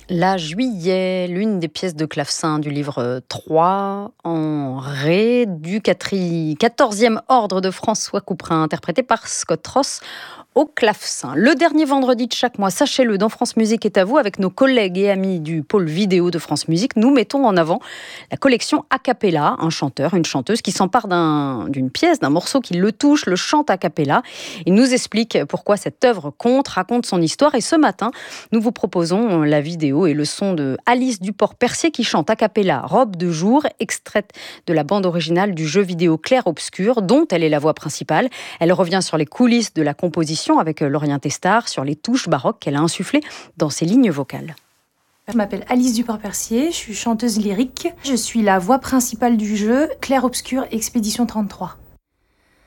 La Juillet, l'une des pièces de clavecin du livre 3 en ré du 14e ordre de François Couperin, interprété par Scott Ross au clavecin. Le dernier vendredi de chaque mois, sachez-le, dans France Musique est à vous, avec nos collègues et amis du pôle vidéo de France Musique, nous mettons en avant la collection a cappella, un chanteur, une chanteuse qui s'empare d'une pièce, d'un morceau, qui le touche, le chante a cappella. Il nous explique pourquoi cette œuvre compte, raconte son histoire. Et ce matin, nous vous proposons la vidéo et le son de Alice Duport-Percier qui chante a cappella Robe de jour, extraite de la bande originale du jeu vidéo Clair-Obscur, dont elle est la voix principale. Elle revient sur les coulisses de la composition avec Laurien Testard, sur les touches baroques qu'elle a insufflées dans ses lignes vocales. Je m'appelle Alice Duport-Percier, je suis chanteuse lyrique. Je suis la voix principale du jeu Clair-Obscur Expédition 33.